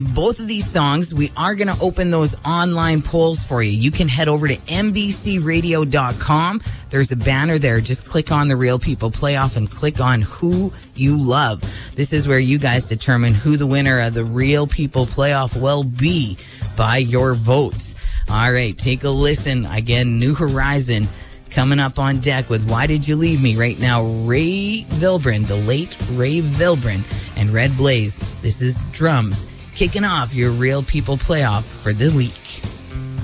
Both of these songs, we are going to open those online polls for you. You can head over to NBCRadio.com. There's a banner there. Just click on the Real People Playoff and click on who you love. This is where you guys determine who the winner of the Real People Playoff will be by your votes. All right, take a listen. Again, New Horizon coming up on deck with Why Did You Leave Me? Right now, Ray Vilbrin, the late Ray Vilbrin, and Red Blaze. This is Drums, kicking off your Real People Playoff for the week.